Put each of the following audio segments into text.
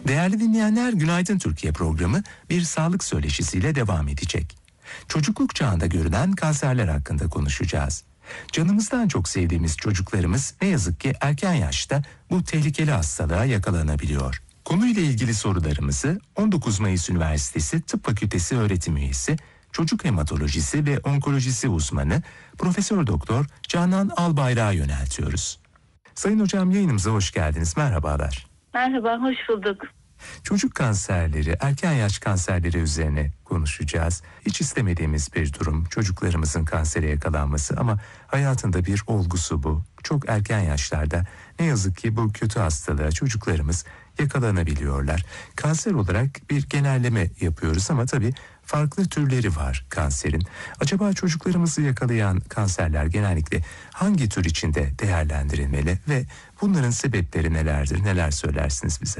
Değerli dinleyenler, Günaydın Türkiye programı bir sağlık söyleşisiyle devam edecek. Çocukluk çağında görülen kanserler hakkında konuşacağız. Canımızdan çok sevdiğimiz çocuklarımız ne yazık ki erken yaşta bu tehlikeli hastalığa yakalanabiliyor. Konuyla ilgili sorularımızı 19 Mayıs Üniversitesi Tıp Fakültesi öğretim üyesi, çocuk hematolojisi ve onkolojisi uzmanı Profesör Doktor Canan Albayrak'a yöneltiyoruz. Sayın hocam, yayınımıza hoş geldiniz. Merhabalar. Merhaba, hoş bulduk. Çocuk kanserleri, erken yaş kanserleri üzerine konuşacağız. Hiç istemediğimiz bir durum çocuklarımızın kansere yakalanması ama hayatında bir olgusu bu. Çok erken yaşlarda ne yazık ki bu kötü hastalığa çocuklarımız yakalanabiliyorlar. Kanser olarak bir genelleme yapıyoruz ama tabii farklı türleri var kanserin. Acaba çocuklarımızı yakalayan kanserler genellikle hangi tür içinde değerlendirilmeli ve bunların sebepleri nelerdir? Neler söylersiniz bize?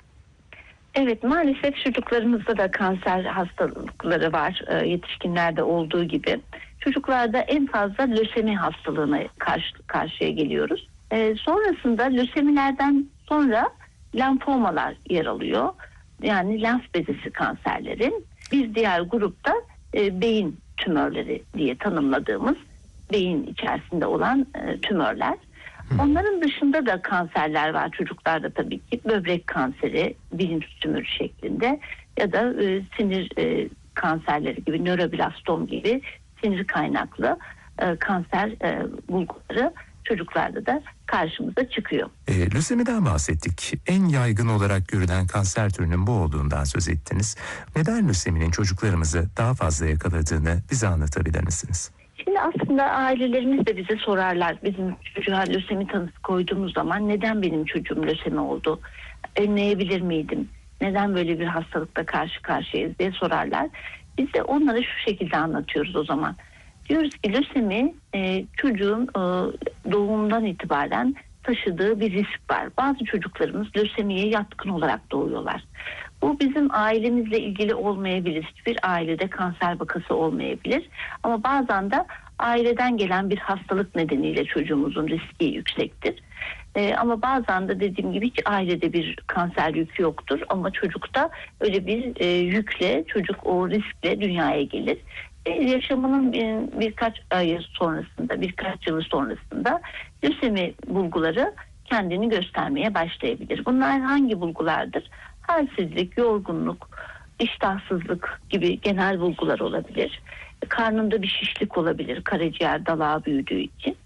Evet, maalesef çocuklarımızda da kanser hastalıkları var, yetişkinlerde olduğu gibi. Çocuklarda en fazla lösemi hastalığına karşıya geliyoruz. Sonrasında lösemilerden sonra lenfomalar yer alıyor. Yani lenf bezisi kanserlerin. Bir diğer grupta beyin tümörleri diye tanımladığımız beyin içerisinde olan tümörler. Onların dışında da kanserler var çocuklarda tabii ki. Böbrek kanseri, bilinç tümörü şeklinde ya da sinir kanserleri gibi, nöroblastom gibi sinir kaynaklı kanser bulguları çocuklarda da karşımıza çıkıyor. Lösemiden bahsettik. En yaygın olarak görülen kanser türünün bu olduğundan söz ettiniz. Neden löseminin çocuklarımızı daha fazla yakaladığını bize anlatabilir misiniz? Şimdi aslında ailelerimiz de bize sorarlar. Bizim çocuğa lösemi tanısı koyduğumuz zaman neden benim çocuğum lösemi oldu? Önleyebilir miydim? Neden böyle bir hastalıkla karşı karşıyayız diye sorarlar. Biz de onlara şu şekilde anlatıyoruz o zaman. Diyoruz ki lösemi çocuğun doğumundan itibaren taşıdığı bir risk var. Bazı çocuklarımız lösemiye yatkın olarak doğuyorlar. Bu bizim ailemizle ilgili olmayabilir. Hiçbir ailede kanser vakası olmayabilir. Ama bazen de aileden gelen bir hastalık nedeniyle çocuğumuzun riski yüksektir. Ama bazen de dediğim gibi hiç ailede bir kanser yükü yoktur. Ama çocukta öyle bir yükle, çocuk o riskle dünyaya gelir. Yaşamının birkaç ayı sonrasında, birkaç yılı sonrasında lösemi bulguları kendini göstermeye başlayabilir. Bunlar hangi bulgulardır? Halsizlik, yorgunluk, iştahsızlık gibi genel bulgular olabilir. Karnında bir şişlik olabilir, karaciğer dalağı büyüdüğü için.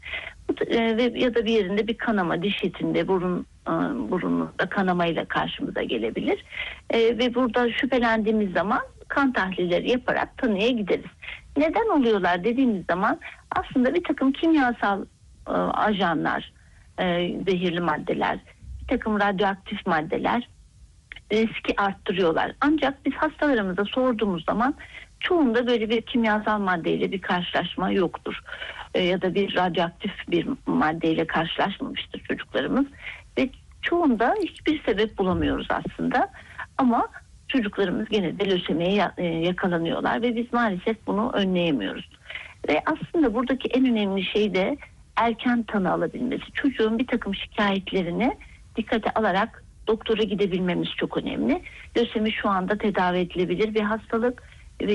Ya da bir yerinde bir kanama, diş etinde, burununda kanamayla karşımıza gelebilir. Ve burada şüphelendiğimiz zaman kan tahlilleri yaparak tanıya gideriz. Neden oluyorlar dediğimiz zaman aslında bir takım kimyasal ajanlar, zehirli maddeler, bir takım radyoaktif maddeler riski arttırıyorlar. Ancak biz hastalarımıza sorduğumuz zaman çoğunda böyle bir kimyasal maddeyle bir karşılaşma yoktur. Ya da bir radyoaktif bir maddeyle karşılaşmamıştır çocuklarımız. Ve çoğunda hiçbir sebep bulamıyoruz aslında. Ama çocuklarımız gene de lösemiye yakalanıyorlar ve biz maalesef bunu önleyemiyoruz. Ve aslında buradaki en önemli şey de erken tanı alabilmesi. Çocuğun bir takım şikayetlerini dikkate alarak doktora gidebilmemiz çok önemli. Lösemi şu anda tedavi edilebilir bir hastalık ve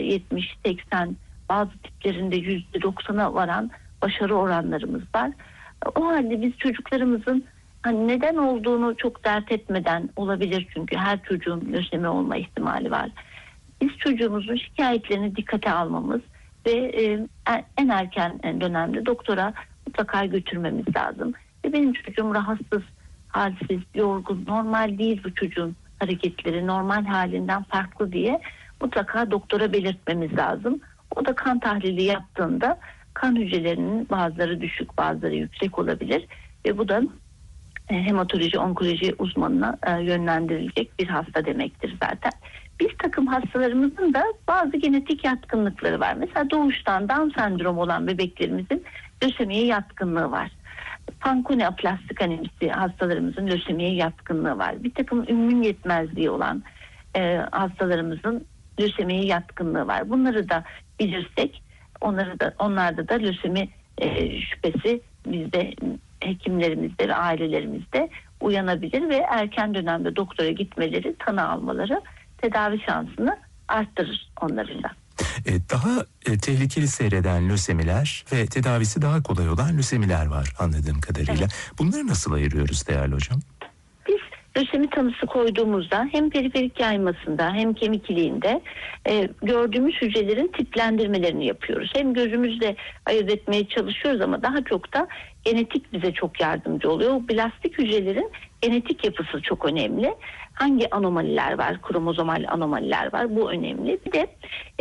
%70-80, bazı tiplerinde %90'a varan başarı oranlarımız var. O halde biz çocuklarımızın neden olduğunu çok dert etmeden, olabilir çünkü her çocuğun lösemi olma ihtimali var. Biz çocuğumuzun şikayetlerini dikkate almamız ve en erken dönemde doktora mutlaka götürmemiz lazım. Ve benim çocuğum rahatsız, halsiz, yorgun, normal değil bu çocuğun hareketleri, normal halinden farklı diye mutlaka doktora belirtmemiz lazım. O da kan tahlili yaptığında kan hücrelerinin bazıları düşük, bazıları yüksek olabilir ve bu da hematoloji, onkoloji uzmanına yönlendirilecek bir hasta demektir zaten. Bir takım hastalarımızın da bazı genetik yatkınlıkları var. Mesela doğuştan Down sendromu olan bebeklerimizin lösemiye yatkınlığı var. Fanconi aplastik anemisi hastalarımızın lösemiye yatkınlığı var. Bir takım immün yetmezliği olan hastalarımızın lösemiye yatkınlığı var. Bunları da bilirsek onlarda da lösemi şüphesi bizde, hekimlerimizde ve ailelerimizde uyanabilir ve erken dönemde doktora gitmeleri, tanı almaları tedavi şansını arttırır onların da. Daha tehlikeli seyreden lösemiler ve tedavisi daha kolay olan lösemiler var anladığım kadarıyla. Evet. Bunları nasıl ayırıyoruz değerli hocam? Biz lösemi tanısı koyduğumuzda hem periferik yaymasında hem kemik iliğinde gördüğümüz hücrelerin tiplendirmelerini yapıyoruz. Hem gözümüzle ayırt etmeye çalışıyoruz ama daha çok da genetik bize çok yardımcı oluyor. O blastik hücrelerin genetik yapısı çok önemli. Hangi anomaliler var, kromozomal anomaliler var, bu önemli. Bir de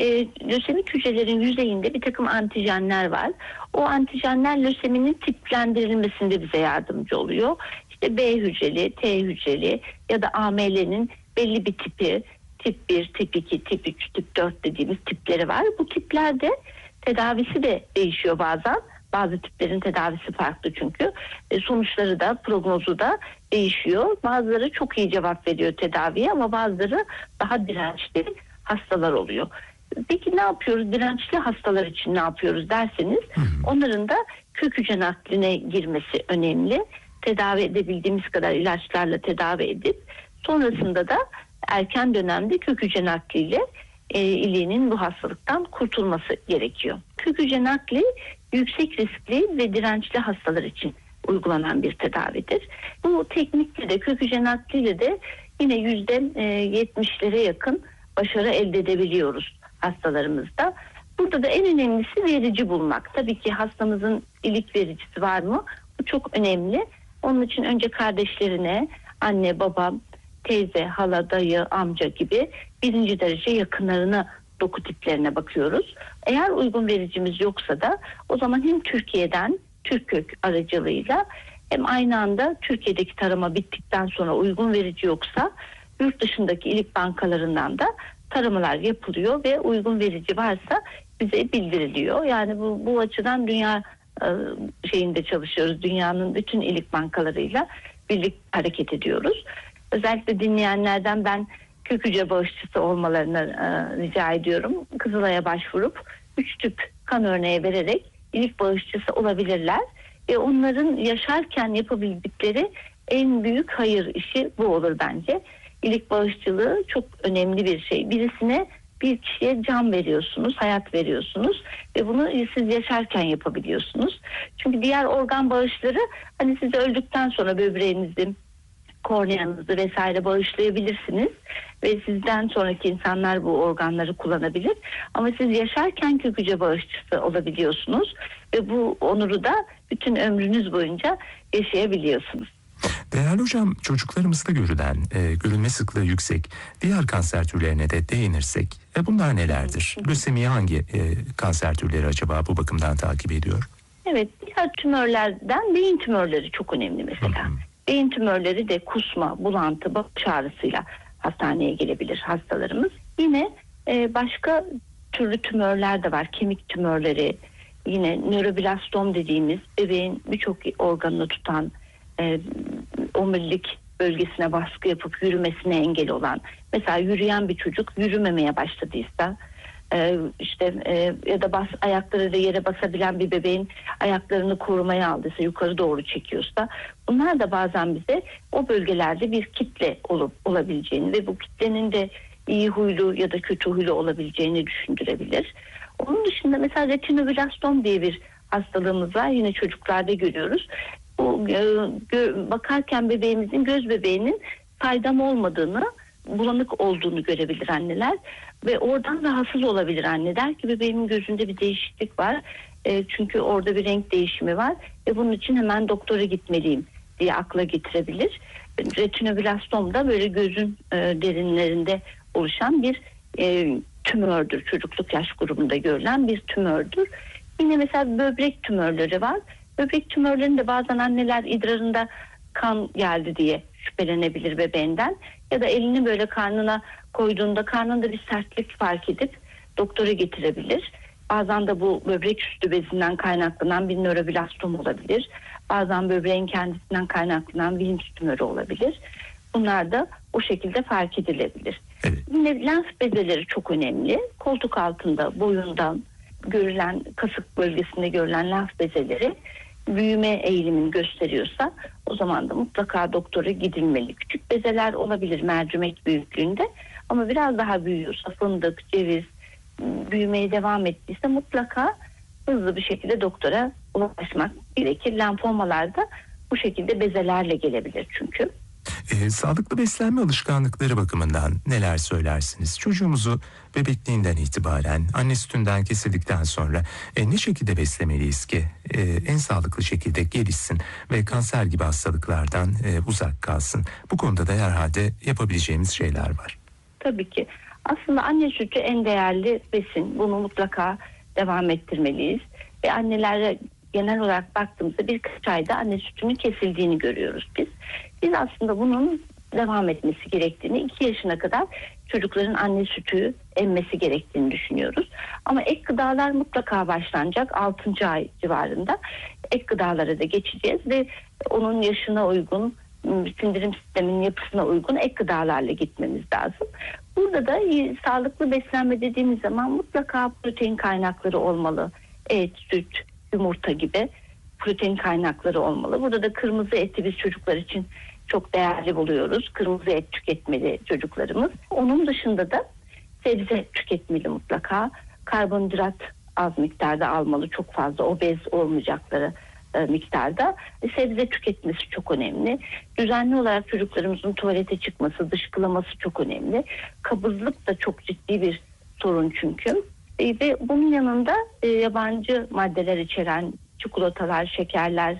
lösemik hücrelerin yüzeyinde bir takım antijenler var. O antijenler löseminin tiplendirilmesinde bize yardımcı oluyor. İşte B hücreli, T hücreli ya da AML'nin belli bir tipi, tip 1, tip 2, tip 3, tip 4 dediğimiz tipleri var. Bu tiplerde tedavisi de değişiyor bazen. Bazı tiplerin tedavisi farklı çünkü. Sonuçları da, prognozu da değişiyor. Bazıları çok iyi cevap veriyor tedaviye ama bazıları daha dirençli hastalar oluyor. Peki ne yapıyoruz? Dirençli hastalar için ne yapıyoruz derseniz onların da kök hücre nakline girmesi önemli. Tedavi edebildiğimiz kadar ilaçlarla tedavi edip sonrasında da erken dönemde kök hücre nakliyle iliğinin bu hastalıktan kurtulması gerekiyor. Kök hücre nakli yüksek riskli ve dirençli hastalar için uygulanan bir tedavidir. Bu teknikle de kök hücre nakliyle de yine %70'lere yakın başarı elde edebiliyoruz hastalarımızda. Burada da en önemlisi verici bulmak. Tabii ki hastamızın ilik vericisi var mı? Bu çok önemli. Onun için önce kardeşlerine, anne, baba, teyze, hala, dayı, amca gibi birinci derece yakınlarına, doku tiplerine bakıyoruz. Eğer uygun vericimiz yoksa da o zaman hem Türkiye'den TÜRKKÖK aracılığıyla hem aynı anda Türkiye'deki tarama bittikten sonra uygun verici yoksa yurt dışındaki ilik bankalarından da taramalar yapılıyor ve uygun verici varsa bize bildiriliyor. Yani bu açıdan dünya şeyinde çalışıyoruz. Dünyanın bütün ilik bankalarıyla birlikte hareket ediyoruz. Özellikle dinleyenlerden ben kök hücre bağışçısı olmalarını rica ediyorum. Kızılay'a başvurup 3 tüp kan örneği vererek ilik bağışçısı olabilirler. Ve onların yaşarken yapabildikleri en büyük hayır işi bu olur bence. İlik bağışçılığı çok önemli bir şey. Bir kişiye can veriyorsunuz, hayat veriyorsunuz ve bunu siz yaşarken yapabiliyorsunuz. Çünkü diğer organ bağışları hani siz öldükten sonra böbreğinizi, korneanızı vesaire bağışlayabilirsiniz ve sizden sonraki insanlar bu organları kullanabilir. Ama siz yaşarken kök hücre bağışçısı olabiliyorsunuz ve bu onuru da bütün ömrünüz boyunca yaşayabiliyorsunuz. Değerli hocam, çocuklarımızda görülen, görülme sıklığı yüksek diğer kanser türlerine de değinirsek, bunlar nelerdir? Lösemiyi hangi kanser türleri acaba bu bakımdan takip ediyor? Evet, diğer tümörlerden beyin tümörleri çok önemli mesela. Beyin tümörleri de kusma, bulantı, baş ağrısıyla hastaneye gelebilir hastalarımız. Yine başka türlü tümörler de var. Kemik tümörleri, yine nöroblastom dediğimiz bebeğin birçok organını tutan, omurilik bölgesine baskı yapıp yürümesine engel olan, mesela yürüyen bir çocuk yürümemeye başladıysa, ya da ayakları da yere basabilen bir bebeğin ayaklarını korumaya aldıysa, yukarı doğru çekiyorsa, bunlar da bazen bize o bölgelerde bir kitle olabileceğini ve bu kitlenin de iyi huylu ya da kötü huylu olabileceğini düşündürebilir. Onun dışında mesela retinoblastom diye bir hastalığımız var, yine çocuklarda görüyoruz. Bu bakarken bebeğimizin, göz bebeğinin saydam olmadığını, bulanık olduğunu görebilir anneler ve oradan rahatsız olabilir anne. Der ki bebeğimin gözünde bir değişiklik var. Çünkü orada bir renk değişimi var ve bunun için hemen doktora gitmeliyim diye akla getirebilir. Retinoblastom da böyle gözün derinlerinde oluşan bir tümördür. Çocukluk yaş grubunda görülen bir tümördür. Yine mesela böbrek tümörleri var. Böbrek tümörlerinde bazen anneler idrarında kan geldi diye şüphelenebilir bebeğinden ya da elini böyle karnına koyduğunda karnında bir sertlik fark edip doktora getirebilir. Bazen de bu böbrek üstü bezinden kaynaklanan bir nöroblastom olabilir. Bazen böbreğin kendisinden kaynaklanan bilinç tümörü olabilir. Bunlar da o şekilde fark edilebilir. Evet. Yine lenf bezeleri çok önemli. Koltuk altında, boyundan görülen, kasık bölgesinde görülen lenf bezeleri büyüme eğilimini gösteriyorsa o zaman da mutlaka doktora gidilmeli. Küçük bezeler olabilir mercimek büyüklüğünde ama biraz daha büyüyorsa fındık, ceviz büyümeye devam ettiyse mutlaka hızlı bir şekilde doktora ulaşmak gerekir. Lenfomalarda bu şekilde bezelerle gelebilir çünkü. Sağlıklı beslenme alışkanlıkları bakımından neler söylersiniz? Çocuğumuzu bebekliğinden itibaren anne sütünden kesildikten sonra ne şekilde beslemeliyiz ki en sağlıklı şekilde gelişsin ve kanser gibi hastalıklardan uzak kalsın? Bu konuda da herhalde yapabileceğimiz şeyler var. Tabii ki. Aslında anne sütü en değerli besin. Bunu mutlaka devam ettirmeliyiz. Ve annelere genel olarak baktığımızda birkaç ayda anne sütünün kesildiğini görüyoruz biz. Biz aslında bunun devam etmesi gerektiğini, 2 yaşına kadar çocukların anne sütü emmesi gerektiğini düşünüyoruz. Ama ek gıdalar mutlaka başlanacak 6. ay civarında. Ek gıdalara da geçeceğiz ve onun yaşına uygun, sindirim sisteminin yapısına uygun ek gıdalarla gitmemiz lazım. Burada da sağlıklı beslenme dediğimiz zaman mutlaka protein kaynakları olmalı. Et, süt, yumurta gibi protein kaynakları olmalı. Burada da kırmızı eti biz çocuklar için çok değerli buluyoruz. Kırmızı et tüketmeli çocuklarımız. Onun dışında da sebze tüketmeli mutlaka. Karbonhidrat az miktarda almalı. Çok fazla obez olmayacakları miktarda. Sebze tüketmesi çok önemli. Düzenli olarak çocuklarımızın tuvalete çıkması, dışkılaması çok önemli. Kabızlık da çok ciddi bir sorun çünkü. Ve bunun yanında yabancı maddeler içeren çikolatalar, şekerler,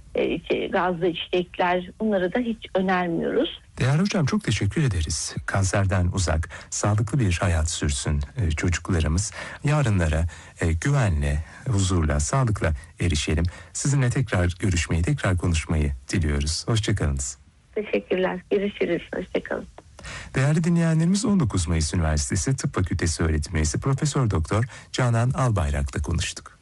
gazlı içecekler, bunları da hiç önermiyoruz. Değerli hocam, çok teşekkür ederiz. Kanserden uzak, sağlıklı bir hayat sürsün çocuklarımız. Yarınlara güvenle, huzurla, sağlıkla erişelim. Sizinle tekrar görüşmeyi, tekrar konuşmayı diliyoruz. Hoşçakalınız. Teşekkürler. Görüşürüz. Hoşçakalın. Değerli dinleyenlerimiz, 19 Mayıs Üniversitesi Tıp Fakültesi öğretim üyesi Profesör Doktor Canan Albayrak'la konuştuk.